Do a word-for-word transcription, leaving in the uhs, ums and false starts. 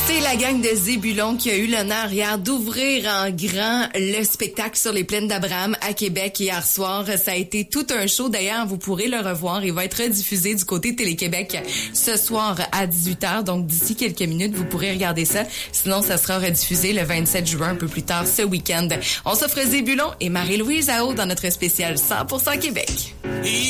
C'est la gang de Zébulon qui a eu l'honneur hier d'ouvrir en grand le spectacle sur les plaines d'Abraham à Québec hier soir. Ça a été tout un show. D'ailleurs, vous pourrez le revoir. Il va être rediffusé du côté de Télé-Québec ce soir à dix-huit heures. Donc, d'ici quelques minutes, vous pourrez regarder ça. Sinon, ça sera rediffusé le vingt-sept juin, un peu plus tard ce week-end. On s'offre Zébulon et Marie-Louise Ao dans notre spécial cent pour cent Québec.